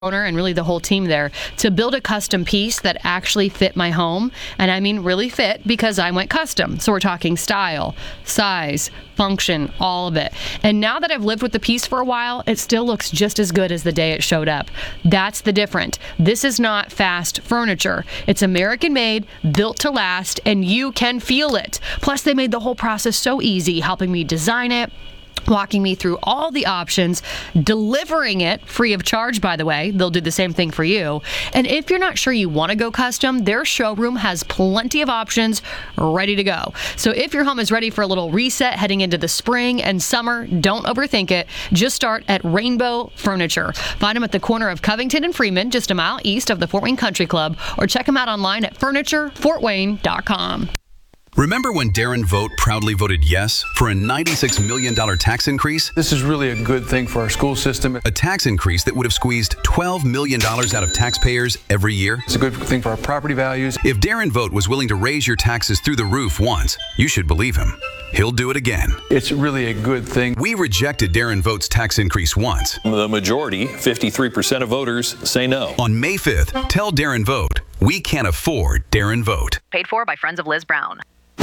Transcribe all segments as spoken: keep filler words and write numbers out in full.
owner and really the whole team there to build a custom piece that actually fit my home. And I mean really fit because I went custom. So we're talking style, size, function, all of it. And now that I've lived with the piece for a while, it still looks just as good as the day it showed up. That's the difference. This is not fast furniture. It's American made, built to last, and you can feel it. Plus, they made the whole process so easy, helping me design it, walking me through all the options, delivering it free of charge, by the way. They'll do the same thing for you. And if you're not sure you want to go custom, their showroom has plenty of options ready to go. So if your home is ready for a little reset heading into the spring and summer, don't overthink it. Just start at Rainbow Furniture. Find them at the corner of Covington and Freeman, just a mile east of the Fort Wayne Country Club, or check them out online at furniture fort wayne dot com. Remember when Darren Vogt proudly voted yes for a ninety-six million dollars tax increase? This is really a good thing for our school system. A tax increase that would have squeezed twelve million dollars out of taxpayers every year? It's a good thing for our property values. If Darren Vogt was willing to raise your taxes through the roof once, you should believe him. He'll do it again. It's really a good thing. We rejected Darren Vogt's tax increase once. The majority, fifty-three percent of voters, say no. On May fifth, tell Darren Vogt, we can't afford Darren Vogt. Paid for by Friends of Liz Brown.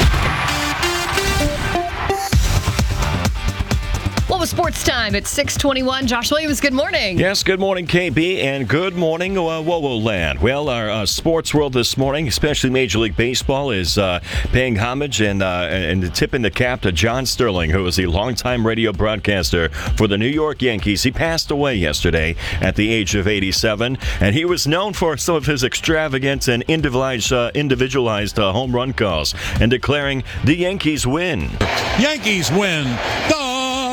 Well, with sports time at six twenty-one. Josh Williams, good morning. Yes, good morning, K B, and good morning, uh, Whoa Land. Well, our uh, sports world this morning, especially Major League Baseball, is uh, paying homage and uh, and tipping the cap to John Sterling, who was a longtime radio broadcaster for the New York Yankees. He passed away yesterday at the age of eighty-seven, and he was known for some of his extravagant and individualized, uh, individualized uh, home run calls and declaring the Yankees win. Yankees win. The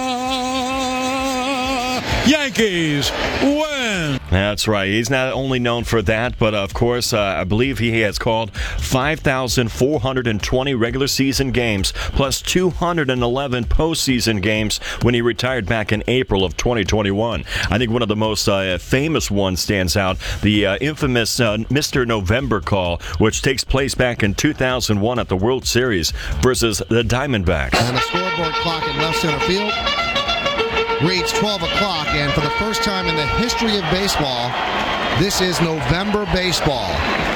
Yankees win. That's right. He's not only known for that, but of course, uh, I believe he has called five thousand four hundred twenty regular season games plus two hundred eleven postseason games when he retired back in April of twenty twenty-one. I think one of the most uh, famous ones stands out, the uh, infamous uh, Mister November call, which takes place back in two thousand one at the World Series versus the Diamondbacks. And the scoreboard clock in left center field reads twelve o'clock, and for the first time in the history of baseball, this is November baseball.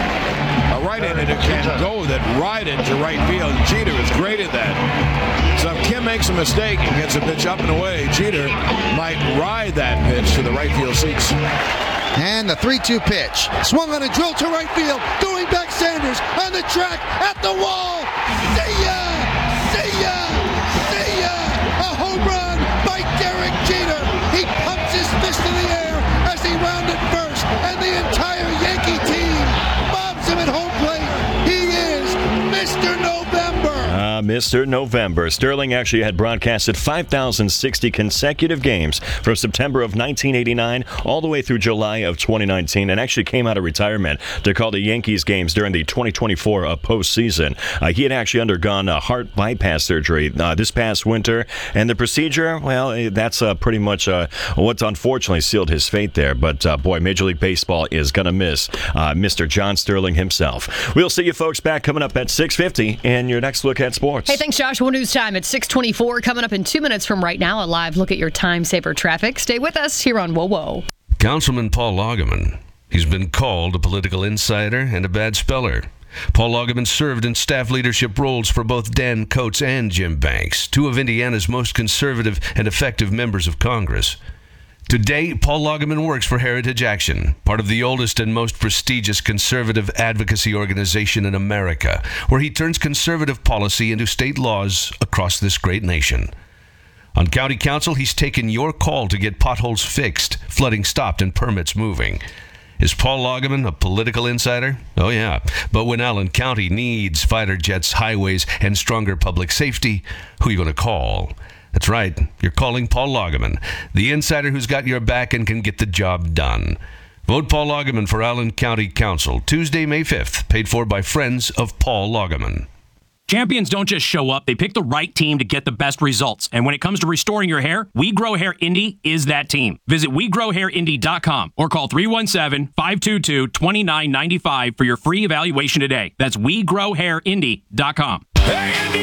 A right-handed can go that right into right field. Jeter is great at that. So if Kim makes a mistake and gets a pitch up and away, Jeter might ride that pitch to the right field seats. And the three two pitch. Swung on a drill to right field. Doing back Sanders on the track at the wall. See ya! See ya! See ya! A home run by Derek Jeter. He pumps his fist in the air as he rounded first, and the entire Yankee team bobs him at home plate. He is Mister November. Uh, Mister November. Sterling actually had broadcasted five thousand sixty consecutive games from September of nineteen eighty-nine all the way through July of twenty nineteen, and actually came out of retirement to call the Yankees games during the twenty twenty-four uh, postseason. Uh, he had actually undergone a heart bypass surgery uh, this past winter, and the procedure, well, that's uh, pretty much uh, what's unfortunately sealed his fate there. But uh, boy, Major League Baseball is going to miss uh, Mister John Sterling himself. We'll see you folks back coming up at six fifty in your next look at sports. Hey, thanks, Josh. Well, news time at six twenty-four. Coming up in two minutes from right now, a live look at your time saver traffic. Stay with us here on Whoa Whoa. Councilman Paul Loggeman. He's been called a political insider and a bad speller. Paul Loggeman served in staff leadership roles for both Dan Coates and Jim Banks, two of Indiana's most conservative and effective members of Congress. Today, Paul Loggeman works for Heritage Action, part of the oldest and most prestigious conservative advocacy organization in America, where he turns conservative policy into state laws across this great nation. On County Council, he's taken your call to get potholes fixed, flooding stopped, and permits moving. Is Paul Loggeman a political insider? Oh, yeah. But when Allen County needs fighter jets, highways, and stronger public safety, who are you going to call? That's right, you're calling Paul Loggeman, the insider who's got your back and can get the job done. Vote Paul Loggeman for Allen County Council, Tuesday, May fifth, paid for by Friends of Paul Loggeman. Champions don't just show up, they pick the right team to get the best results. And when it comes to restoring your hair, We Grow Hair Indy is that team. Visit we grow hair indy dot com or call three one seven, five two two, two nine nine five for your free evaluation today. That's we grow hair indy dot com. Hey,